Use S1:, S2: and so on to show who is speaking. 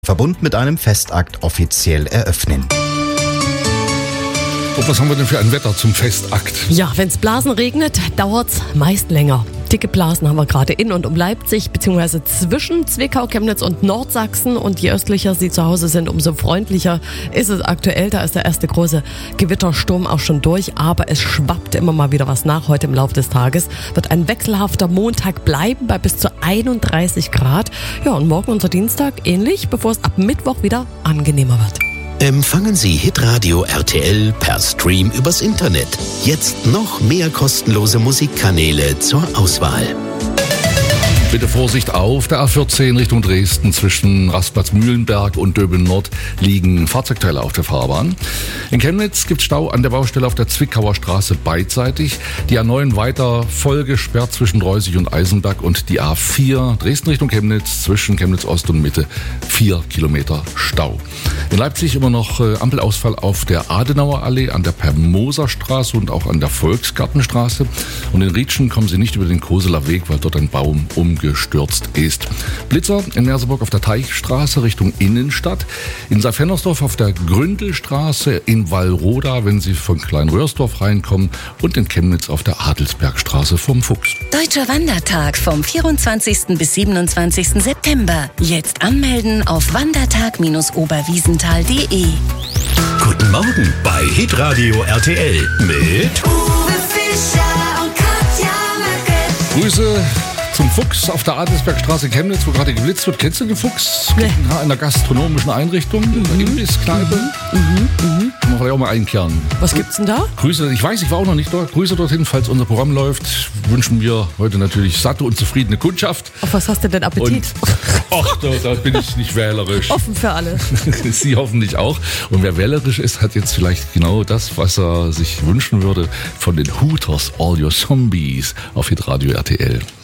S1: Verbund mit einem Festakt offiziell eröffnen.
S2: Und was haben wir denn für ein Wetter zum Festakt?
S3: Ja, wenn es Blasen regnet, dauert's meist länger. Dicke Blasen haben wir gerade in und um Leipzig, beziehungsweise zwischen Zwickau, Chemnitz und Nordsachsen. Und je östlicher Sie zu Hause sind, umso freundlicher ist es aktuell. Da ist der erste große Gewittersturm auch schon durch, aber es schwappt immer mal wieder was nach. Heute im Laufe des Tages wird ein wechselhafter Montag bleiben bei bis zu 31 Grad. Ja, und morgen unser Dienstag ähnlich, bevor es ab Mittwoch wieder angenehmer wird.
S4: Empfangen Sie Hitradio RTL per Stream übers Internet. Jetzt noch mehr kostenlose Musikkanäle zur Auswahl.
S2: Bitte Vorsicht auf der A14 Richtung Dresden. Zwischen Rastplatz-Mühlenberg und Döbeln-Nord liegen Fahrzeugteile auf der Fahrbahn. In Chemnitz gibt es Stau an der Baustelle auf der Zwickauer Straße beidseitig. Die A9 weiter voll gesperrt zwischen Dreusig und Eisenberg und die A4 Dresden Richtung Chemnitz zwischen Chemnitz Ost und Mitte 4 Kilometer Stau. In Leipzig immer noch Ampelausfall auf der Adenauer Allee, an der Permoser Straße und auch an der Volksgartenstraße. Und in Rietschen kommen Sie nicht über den Koseler Weg, weil dort ein Baum umgestürzt ist. Blitzer in Merseburg auf der Teichstraße Richtung Innenstadt. In Saalfeldersdorf auf der Gründelstraße. In Wallroda, wenn Sie von Kleinröhrsdorf reinkommen. Und in Chemnitz auf der Adelsbergstraße vom Fuchs.
S5: Deutscher Wandertag vom 24. bis 27. September. Jetzt anmelden auf wandertag-oberwiesenthal.de.
S4: Guten Morgen bei Hitradio RTL mit
S6: Uwe Fischer und Katja Möcke.
S2: Grüße zum Fuchs auf der Adelsbergstraße in Chemnitz, wo gerade geblitzt wird. Kennst du den Fuchs?
S3: Nee.
S2: In einer gastronomischen Einrichtung, in einer Imbisskneipe. Kann man vielleicht auch mal einkehren.
S3: Was gibt's denn da?
S2: Grüße, ich war auch noch nicht dort. Grüße dorthin, falls unser Programm läuft. Wünschen wir heute natürlich satte und zufriedene Kundschaft.
S3: Auf was hast du denn Appetit?
S2: Ach, da bin ich nicht wählerisch.
S3: Offen für alle.
S2: Sie hoffentlich auch. Und wer wählerisch ist, hat jetzt vielleicht genau das, was er sich wünschen würde von den Hooters, All Your Zombies auf Hitradio RTL.